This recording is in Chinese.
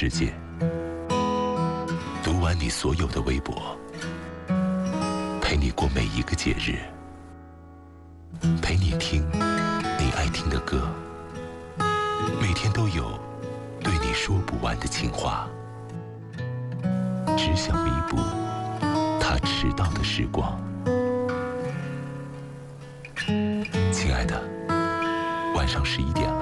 世界，读完你所有的微博，陪你过每一个节日，陪你听你爱听的歌，每天都有对你说不完的情话，只想弥补他迟到的时光。亲爱的，晚上11点了。